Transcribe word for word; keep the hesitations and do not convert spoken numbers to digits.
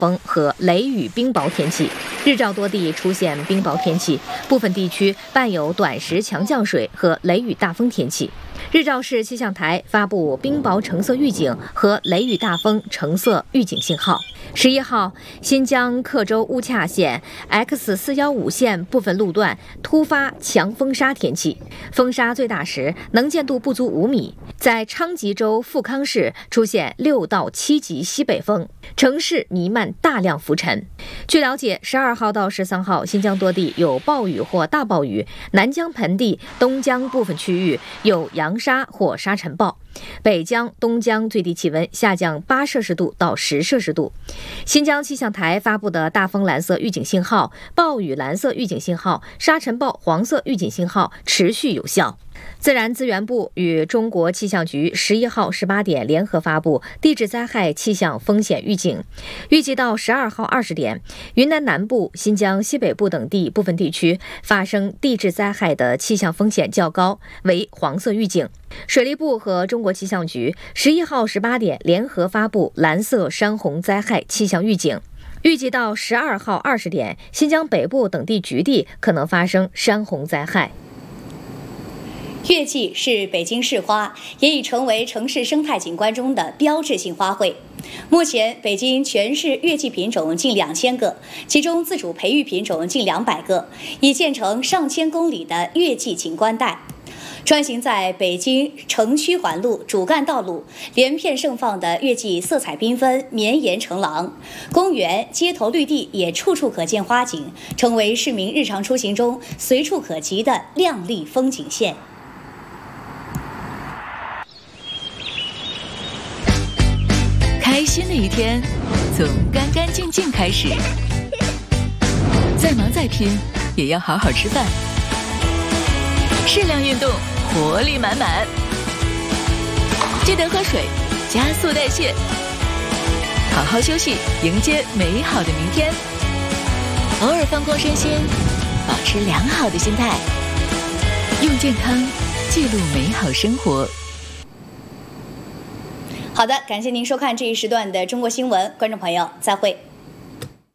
风和雷雨冰雹天气，日照多地出现冰雹天气，部分地区伴有短时强降水和雷雨大风天气。日照市气象台发布冰雹橙色预警和雷雨大风橙色预警信号。十一号，新疆克州乌恰县 X 四一五 线部分路段突发强风沙天气，风沙最大时能见度不足五米，在昌吉州富康市出现六到七级西北风，城市弥漫大量浮尘。据了解，十二号到十三号，新疆多地有暴雨或大暴雨，南疆盆地、东疆部分区域有扬沙或沙尘暴。北疆、东疆最低气温下降八摄氏度到十摄氏度。新疆气象台发布的大风蓝色预警信号、暴雨蓝色预警信号、沙尘暴黄色预警信号持续有效。自然资源部与中国气象局十一号十八点联合发布地质灾害气象风险预警，预计到十二号二十点，云南南部、新疆西北部等地部分地区发生地质灾害的气象风险较高，为黄色预警。水利部和中国气象局十一号十八点联合发布蓝色山洪灾害气象预警，预计到十二号二十点，新疆北部等地局地可能发生山洪灾害。 月季是北京市花，也已成为城市生态景观中的标志性花卉。目前，北京全市月季品种近两千个，其中自主培育品种近两百个，已建成上千公里的月季景观带。穿行在北京城区环路主干道路，连片盛放的月季色彩缤纷，绵延成廊。公园、街头绿地也处处可见花景，成为市民日常出行中随处可及的亮丽风景线。 开心的一天从干干净净开始，再忙再拼也要好好吃饭，适量运动，活力满满，记得喝水，加速代谢，好好休息，迎接美好的明天。偶尔放空身心，保持良好的心态，用健康记录美好生活。 好的，感谢您收看这一时段的中国新闻，观众朋友，再会。